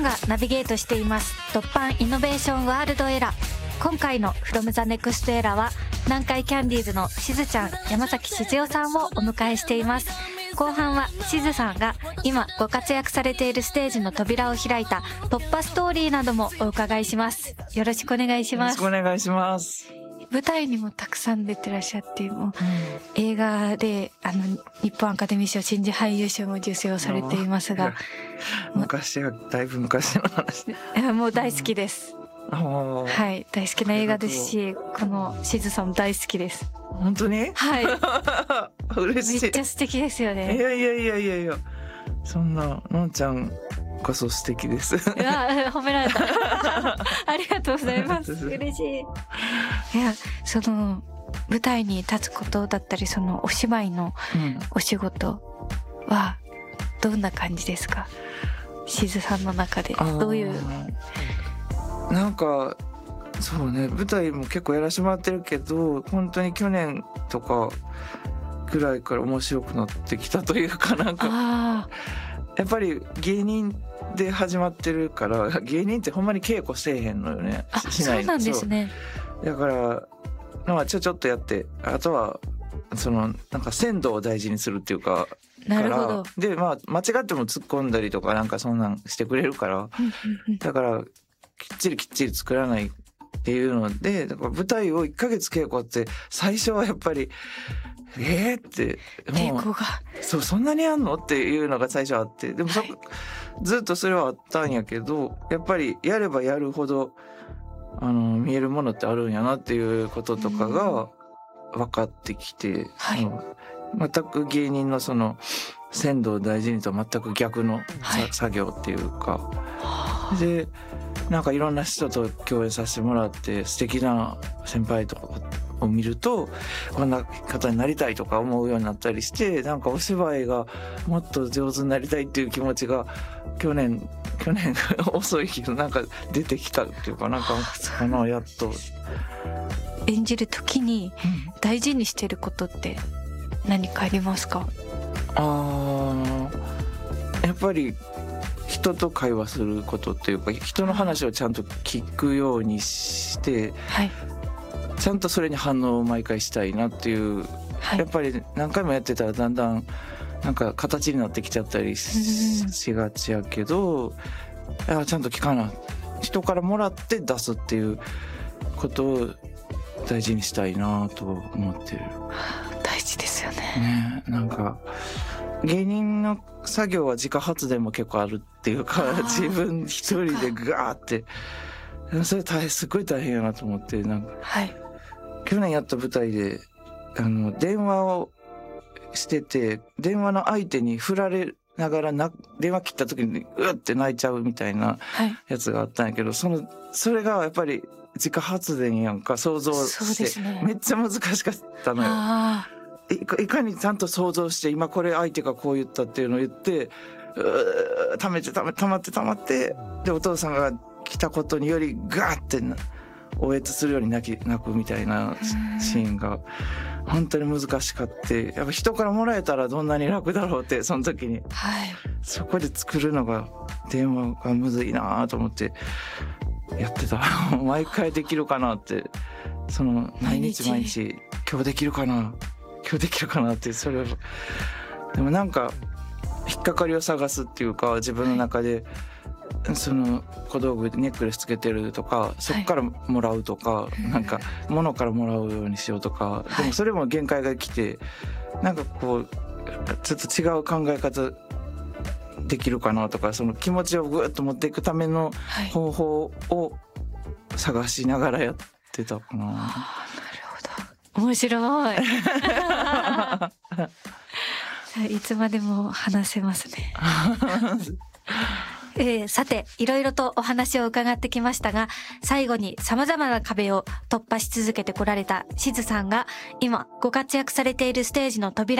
がナビゲートしています突破イノベーションワールドエラー。今回の From the Next Era は南海キャンディーズのしずちゃん、山崎静代さんをお迎えしています。後半はしずさんが今ご活躍されているステージの扉を開いた突破ストーリーなどもお伺いします。よろしくお願いします。 よろしくお願いします。 舞台にもたくさん出てらっしゃって、もう映画で日本アカデミー賞新人俳優賞も受賞されていますが、 昔はだいぶ昔の話で、 いやもう大好きです。はい、大好きな映画ですし、このしずさんも大好きです。 本当に？ はい。 嬉しい。 めっちゃ素敵ですよね。 いや、そんなのんちゃんこそ素敵です。いや、褒められた。ありがとうございます。嬉しい。いや、その舞台に立つことだったり、そのお芝居のお仕事はどんな感じですか？しずさんの中でどういう？ なんかそうね、舞台も結構やらしてもらってるけど、本当に去年とかぐらいから面白くなってきたというか、なんかやっぱり芸人で始まってるから、芸人ってほんまに稽古せえへんのよね。しない。 そうなんですね。 だからちょっとやって、あとはそのなんか鮮度を大事にするっていうか。 なるほど。 で間違っても突っ込んだりとかなんかそんなんしてくれるから、だからきっちり作らないっていうので、だから舞台を1ヶ月稽古って最初はやっぱりって稽古がそんなにあんのっていうのが最初あって、でもずっとそれはあったんやけど、やっぱりやればやるほど見えるものってあるんやなっていうこととかが分かってきて、全く芸人のその鮮度を大事にと全く逆の、作業っていうかで、なんかいろんな人と共演させてもらって素敵な先輩とかを見ると、こんな方になりたいとか思うようになったりして、なんかお芝居がもっと上手になりたいっていう気持ちが去年遅いけどなんか出てきたっていうか、なんかやっと演じる時に大事にしてることって何かありますか？ やっぱり人と会話することっていうか、人の話をちゃんと聞くようにして、ちゃんとそれに反応を毎回したいなっていう、やっぱり何回もやってたらだんだんなんか形になってきちゃったり しがちやけど、ちゃんと聞かな、人からもらって出すっていうことを大事にしたいなと思ってる。 大事ですよね。 なんか芸人の作業は自家発電も結構あるっていうか、自分一人でガーって、それすごい大変やなと思って、なんか、去年やった舞台で電話をしてて、電話の相手に振られながら電話切った時にうって泣いちゃうみたいなやつがあったんやけど、それがやっぱり自家発電やんか、想像して、めっちゃ難しかったのよ。いかにちゃんと想像して、今これ相手がこう言ったっていうのを言って、溜まってでお父さんが来たことによりガーっておえつするように泣くみたいなシーンが本当に難しかって、やっぱ人からもらえたらどんなに楽だろうって、その時に、そこで作るのが電話がむずいなと思ってやってた。毎回できるかなって、毎日今日できるかなって、それをでもなんか引っかかりを探すっていうか、自分の中でその小道具でネックレスつけてるとか、そこからもらうとか、なんか物からもらうようにしようとか、でもそれも限界が来て、なんかこうちょっと違う考え方できるかなとか、その気持ちをぐっと持っていくための方法を探しながらやってたかな。 面白い。いつまでも話せますね。さて、いろいろとお話を伺ってきましたが、最後に様々な壁を突破し続けてこられたしずさんが今ご活躍されているステージの扉